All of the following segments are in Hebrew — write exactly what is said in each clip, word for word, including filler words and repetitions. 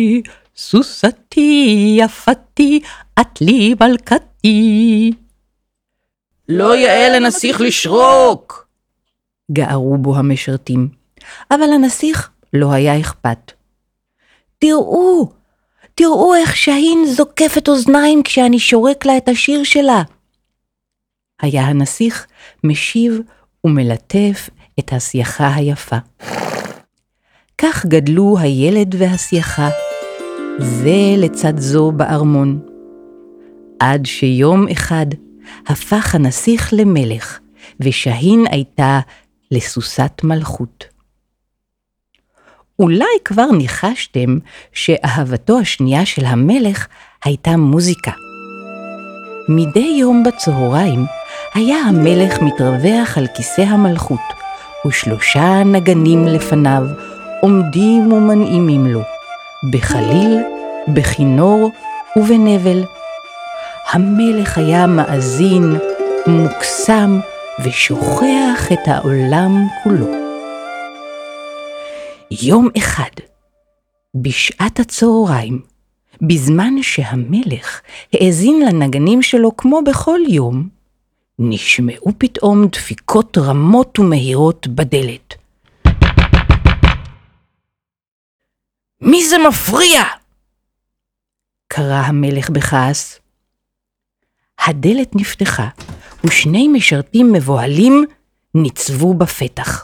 סוסתי יפתי, את לי מלכתי. לא יאה לנסיך לשרוק! גערו בו המשרתים, אבל הנסיך לא היה אכפת. תראו, תראו איך שהין זוקפת אוזניים כשאני שורק לה את השיר שלה. היה הנסיך משיב ומלטף את הסייחה היפה. כך גדלו הילד והסייחה, זה לצד זו בארמון. עד שיום אחד הפך הנסיך למלך, ושהין הייתה לסוסת מלכות. אולי כבר ניחשתם שאהבתו השנייה של המלך הייתה מוזיקה. מדי יום בצהריים היה המלך מתרווח על כיסא המלכות, ושלושה נגנים לפניו עומדים ומנעימים לו, בחליל, בכינור ובנבל. המלך היה מאזין, מוקסם ושוכח את העולם כולו. יום אחד, בשעת הצהריים, בזמן שהמלך האזין לנגנים שלו כמו בכל יום, נשמעו פתאום דפיקות רמות ומהירות בדלת. מי זה מפריע? קרא המלך בכעס. הדלת נפתחה, ושני משרתים מבוהלים ניצבו בפתח.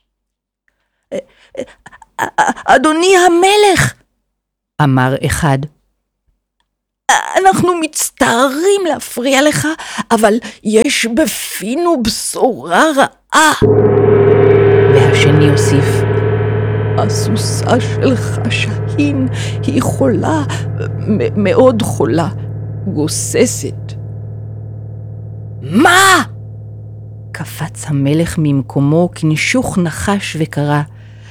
אדוני המלך, אמר אחד, אנחנו מצטערים להפריע לך, אבל יש בפינו בשורה רעה. והשני הוסיף, הסוסה שלך שהין היא חולה, מאוד חולה, גוססת. מה? קפץ המלך ממקומו כנשוך נחש וקרא,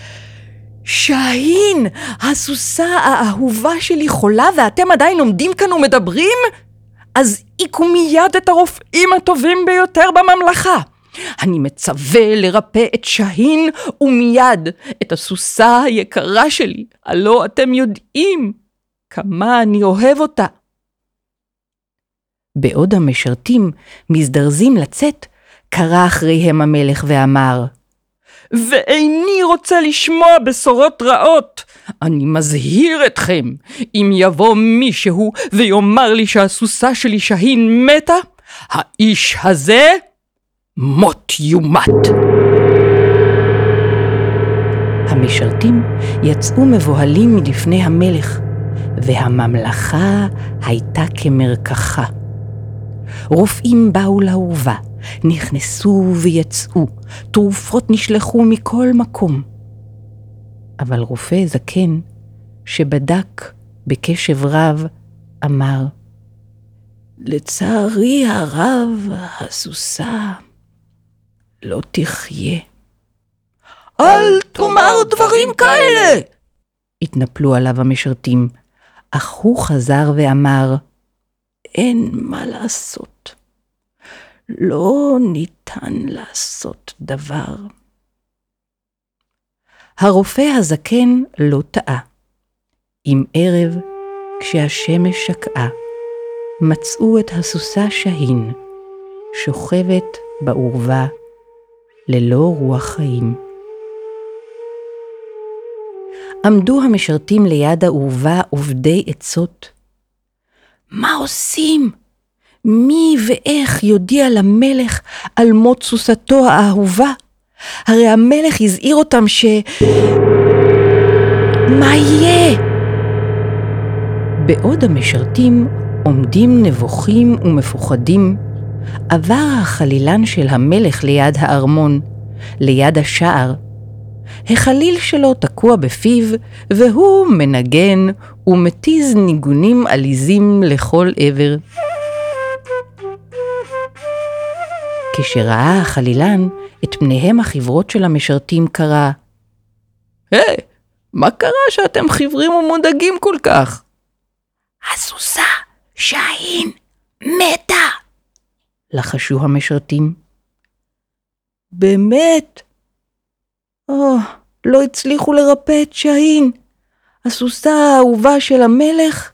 שהין, הסוסה האהובה שלי חולה ואתם עדיין עומדים כאן ומדברים? אז עיקו מיד את הרופאים הטובים ביותר בממלכה. אני מצווה לרפא את שהין ומיד את הסוסה היקרה שלי, הלא אתם יודעים כמה אני אוהב אותה. בעוד המשרתים מזדרזים לצאת, קרא אחריהם המלך ואמר, ואיני רוצה לשמוע בשורות רעות. אני מזהיר אתכם, אם יבוא מישהו ויאמר לי שהסוסה שלי שהין מתה, האיש הזה מות יומת. המשרתים יצאו מבוהלים מלפני המלך, והממלכה הייתה כמרקחה. רופאים באו לאורווה, נכנסו ויצאו, תרופות נשלחו מכל מקום. אבל רופא זקן שבדק בקשב רב אמר, לצערי הרב הסוסה לא תחיה. אל תאמר דברים כאלה! התנפלו עליו המשרתים, אך הוא חזר ואמר, אין מה לעשות. לא ניתן לעשות דבר. הרופא הזקן לא טעה. עם ערב, כשהשמש שקעה, מצאו את הסוסה שהין, שוכבת באורווה, ללא רוח חיים. עמדו המשרתים ליד האורווה עובדי עצות. מה עושים? מי ואיך יודיע למלך על מות סוסתו האהובה? הרי המלך הזהיר אותם ש... מה יהיה? בעוד המשרתים עומדים נבוכים ומפוחדים, עבר החלילן של המלך ליד הארמון, ליד השער. החליל שלו תקוע בפיו, והוא מנגן ומתיז ניגונים עליזים לכל עבר. כשראה החלילן את פניהם החברות של המשרתים קרא, היי, hey, מה קרה שאתם חברים ומודאגים כל כך? הסוסה שהין מתה, לחשו המשרתים. באמת? או, לא הצליחו לרפא את שהין. הסוסה האהובה של המלך?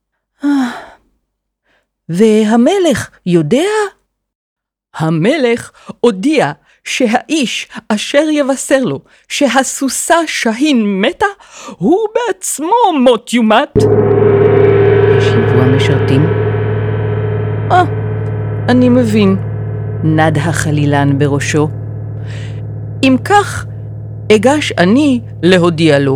והמלך יודע? המלך הודיע שהאיש אשר יבשר לו שהסוסה שהין מתה, הוא בעצמו מות יומת. השיבו המשרתים. אה, אני מבין. נד החלילן בראשו. אם כך, אגש אני להודיע לו.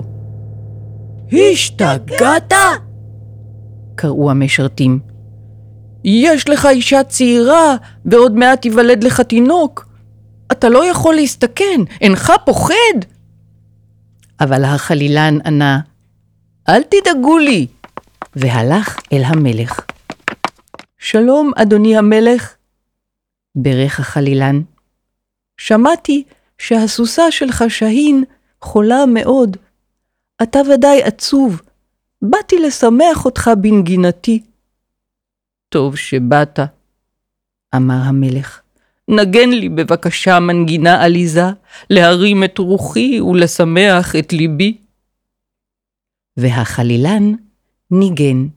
השתגעת? קראו המשרתים. יש לך אישה צעירה, ועוד מעט יוולד לך תינוק. אתה לא יכול להסתכן, אינך פוחד. אבל החלילן ענה, אל תדאגו לי. והלך אל המלך. שלום, אדוני המלך. ברך החלילן. שמעתי שהסוסה שלך שהין חולה מאוד. אתה ודאי עצוב. באתי לשמח אותך בנגינתי. טוב שבאת, אמר המלך. נגן לי בבקשה מנגינה עליזה, להרים את רוחי ולשמח את ליבי. והחלילן ניגן.